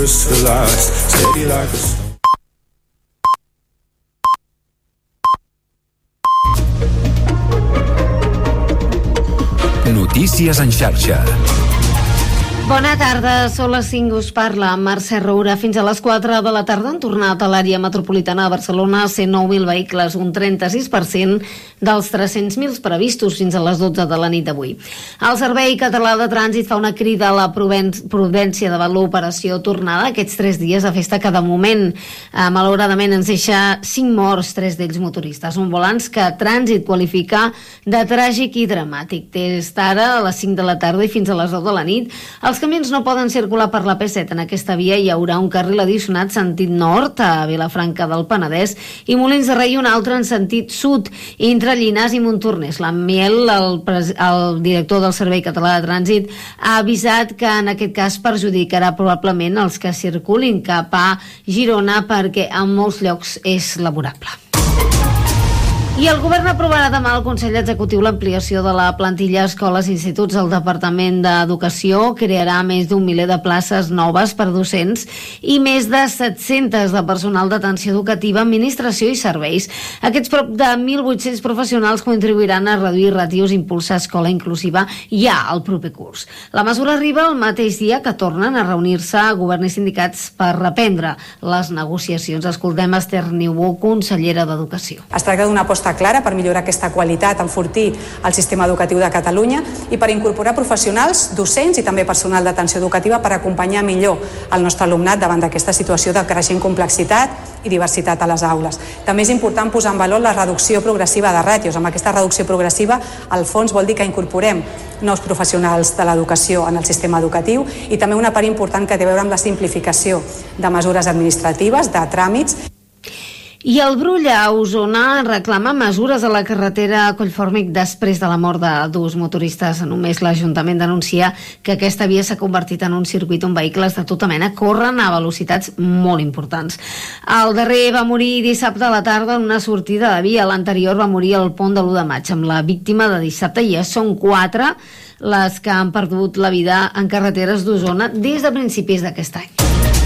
crystallized, steady like a stone. Notícies en xarxa. Bona tarda, són les 5, us parla Mercè Roura. Fins a les 4 de la tarda han tornat a l'àrea metropolitana de Barcelona 109.000 vehicles, un 36% dels 300.000 previstos fins a les 12 de la nit d'avui. El Servei Català de Trànsit fa una crida a la prudència davant l'operació tornada aquests 3 dies a festa cada moment. Malauradament ens deixa 5 morts, 3 d'ells motoristes. Un balanç que Trànsit qualifica de tràgic i dramàtic. Des d'ara a les 5 de la tarda i fins a les 10 de la nit, els camins no poden circular per la P7. En aquesta via hi haurà un carril addicionat sentit nord a Vilafranca del Penedès i Molins de Rei un altre en sentit sud entre Llinars i Montornès. L'Amiel, el director del Servei Català de Trànsit, ha avisat que en aquest cas perjudicarà probablement els que circulin cap a Girona perquè en molts llocs és laborable. I el govern aprovarà demà al Consell Executiu l'ampliació de la plantilla a escoles i instituts. El Departament d'Educació crearà més d'un miler de places noves per docents i més de 700 de personal d'atenció educativa, administració i serveis. Aquests prop de 1.800 professionals contribuiran a reduir ràtios i impulsar escola inclusiva ja al proper curs. La mesura arriba el mateix dia que tornen a reunir-se govern i sindicats per reprendre les negociacions. Escoltem Esther Niubó, consellera d'Educació. Es tracta d'una aposta clara per millorar aquesta qualitat, enfortir el sistema educatiu de Catalunya i per incorporar professionals, docents i també personal d'atenció educativa per acompanyar millor el nostre alumnat davant d'aquesta situació de creixent complexitat i diversitat a les aules. També és important posar en valor la reducció progressiva de ràtios. Amb aquesta reducció progressiva, al fons vol dir que incorporem nous professionals de l'educació en el sistema educatiu i també una part important que té a veure amb la simplificació de mesures administratives, de tràmits. I el Brull a Osona reclama mesures a la carretera Collformic després de la mort de 2 motoristes. Només l'Ajuntament denuncia que aquesta via s'ha convertit en un circuit on vehicles de tota mena corren a velocitats molt importants. El darrer va morir dissabte a la tarda en una sortida de via. L'anterior va morir al pont de l'1 de maig amb la víctima de dissabte i ja són 4 les que han perdut la vida en carreteres d'Osona des de principis d'aquest any.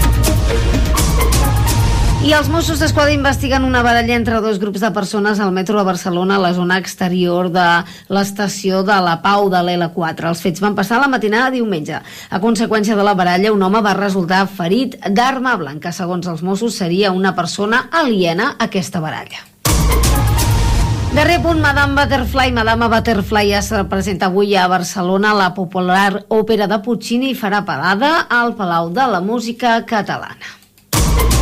I els Mossos d'Esquadra investiguen una baralla entre 2 grups de persones al metro de Barcelona a la zona exterior de l'estació de la Pau de l'L4. Els fets van passar la matinada de diumenge. A conseqüència de la baralla, un home va resultar ferit d'arma blanca. Segons els Mossos, seria una persona aliena a aquesta baralla. Darrer punt, Madame Butterfly. Madame Butterfly es representa avui a Barcelona. La popular òpera de Puccini farà parada al Palau de la Música Catalana.